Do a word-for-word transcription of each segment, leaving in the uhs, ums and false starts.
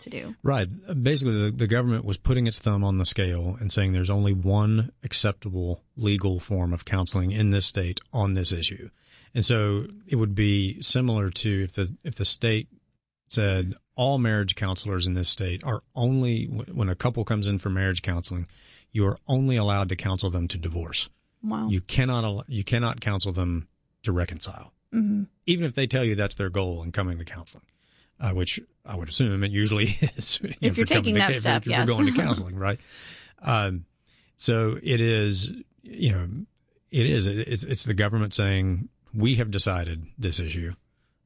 to do. Right. Basically, the, the government was putting its thumb on the scale and saying there's only one acceptable legal form of counseling in this state on this issue. And so it would be similar to if the if the state said all marriage counselors in this state are only, when a couple comes in for marriage counseling, you are only allowed to counsel them to divorce. Wow. You cannot you cannot counsel them to reconcile, mm-hmm. even if they tell you that's their goal in coming to counseling, uh, which I would assume it usually is. You if know, you're taking to, that if step, you're, yes. If you're going to counseling, right? Um, so it is, you know, it is, it's, it's the government saying, we have decided this issue,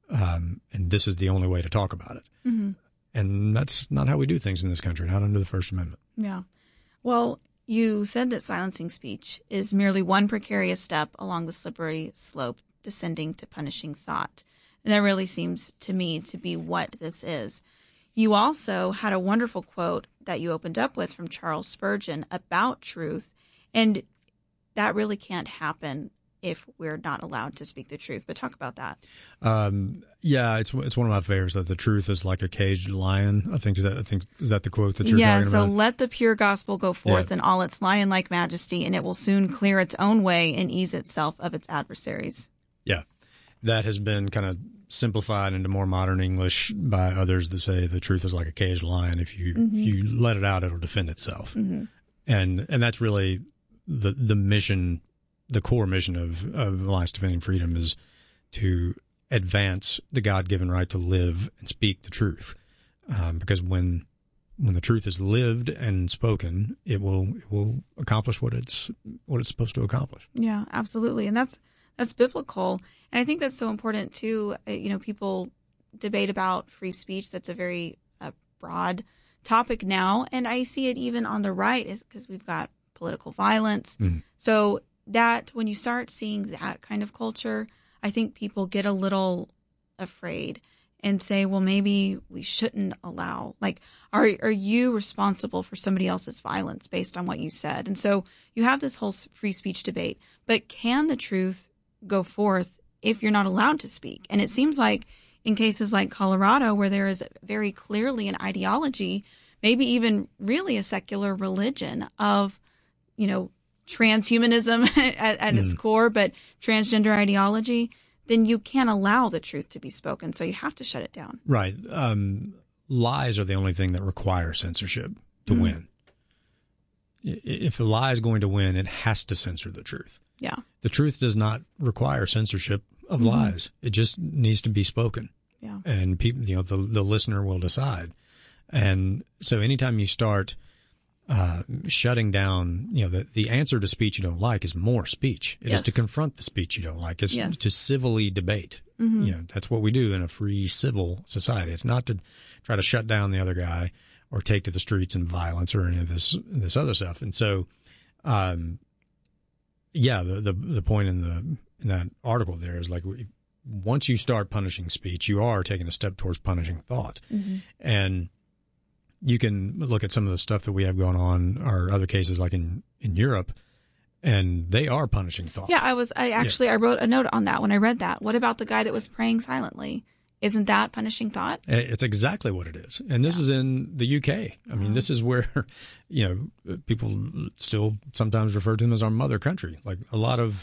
um, and this is the only way to talk about it. Mm-hmm. And that's not how we do things in this country, not under the First Amendment. Yeah. Well, you said that silencing speech is merely one precarious step along the slippery slope descending to punishing thought. And that really seems to me to be what this is. You also had a wonderful quote that you opened up with from Charles Spurgeon about truth. And that really can't happen if we're not allowed to speak the truth. But talk about that. Um, yeah, it's it's one of my favorites, that the truth is like a caged lion. I think is that I think is that the quote that you're yeah, talking so about? Yeah, so let the pure gospel go forth Yeah. in all its lion-like majesty, and it will soon clear its own way and ease itself of its adversaries. Yeah, that has been kind of simplified into more modern English by others that say the truth is like a caged lion. If you Mm-hmm. if you let it out, it'll defend itself. Mm-hmm. And and that's really the the mission, the core mission of, of Alliance Defending Freedom is to advance the God-given right to live and speak the truth. Um, because when when the truth is lived and spoken, it will it will accomplish what it's what it's supposed to accomplish. Yeah, absolutely. And that's that's biblical. And I think that's so important too. Uh, You know, people debate about free speech. That's a very uh, broad topic now. And I see it even on the right is because we've got political violence. Mm. So that when you start seeing that kind of culture, I think people get a little afraid and say, well, maybe we shouldn't allow, like, are are you responsible for somebody else's violence based on what you said? And so you have this whole free speech debate, but can the truth go forth if you're not allowed to speak? And it seems like in cases like Colorado, where there is very clearly an ideology, maybe even really a secular religion of, you know, transhumanism at, at mm. its core, but transgender ideology, then you can't allow the truth to be spoken. So you have to shut it down. Right. Um, lies are the only thing that require censorship to mm. win. If a lie is going to win, it has to censor the truth. Yeah. The truth does not require censorship of mm-hmm. lies. It just needs to be spoken. Yeah. And people, you know, the the listener will decide. And so anytime you start Uh, shutting down, you know, the, the answer to speech you don't like is more speech. It yes. is to confront the speech you don't like. It's yes. to civilly debate. Mm-hmm. You know, that's what we do in a free civil society. It's not to try to shut down the other guy or take to the streets in violence or any of this this other stuff. And so, um, yeah, the, the the point in the in that article there is like, once you start punishing speech, you are taking a step towards punishing thought. Mm-hmm. And you can look at some of the stuff that we have going on, or other cases like in, in Europe, and they are punishing thought. Yeah, I was. I actually yeah. I wrote a note on that when I read that. What about the guy that was praying silently? Isn't that punishing thought? It's exactly what it is, and this yeah. is in the U K. I mean, uh-huh. this is where, you know, people still sometimes refer to them as our mother country. Like a lot of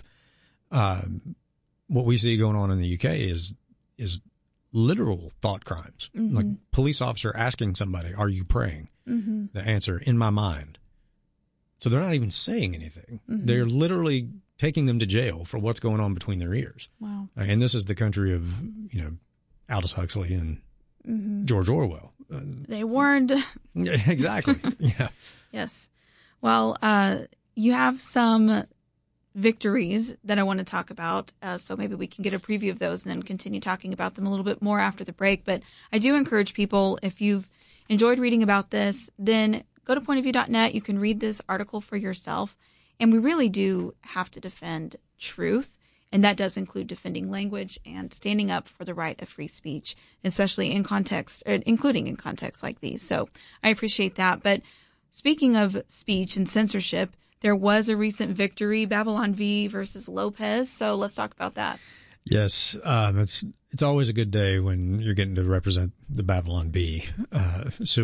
um, what we see going on in the U K is is. literal thought crimes, mm-hmm. like police officer asking somebody, "Are you praying?" Mm-hmm. The answer, "In my mind." So they're not even saying anything. Mm-hmm. They're literally taking them to jail for what's going on between their ears. Wow! And this is the country of, you know, Aldous Huxley and mm-hmm. George Orwell. Uh, they warned. Exactly. Yeah. Yes. Well, uh, you have some victories that I want to talk about. Uh, so maybe we can get a preview of those and then continue talking about them a little bit more after the break. But I do encourage people, if you've enjoyed reading about this, then go to point of view dot net. You can read this article for yourself. And we really do have to defend truth. And that does include defending language and standing up for the right of free speech, especially in context, including in contexts like these. So I appreciate that. But speaking of speech and censorship, there was a recent victory, Babylon V versus Lopez. So let's talk about that. Yes, um, it's it's always a good day when you're getting to represent the Babylon Bee. Uh, so